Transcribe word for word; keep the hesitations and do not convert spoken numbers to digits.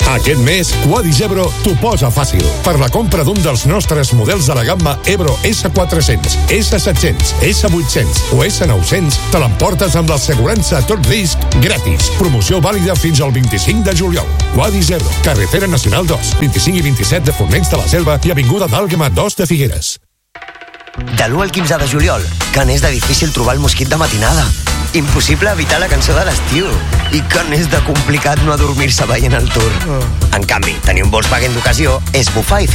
Aquest mes, Quadis Ebro t'ho posa fàcil. Per la compra d'un dels nostres models de la gamma Ebro esse quatre-cents, esse set-cents, esse vuit-cents o esse nou-cents, te l'emportes amb l'assegurança a tot risc gratis. Promoció vàlida fins al vint-i-cinc de juliol. Quadis Ebro, carretera nacional dos, vint-i-cinc i vint-i-set de Fornells de la Selva i avinguda d'Àlguema dos de Figueres. De l'u al quinze de juliol, que n'és de difícil trobar el mosquit de matinada. Impossible evitar la cançó de l'estiu. I que n'és de complicat no adormir-se veient el Tour. En canvi, tenir un Volkswagen d'ocasió és bufar i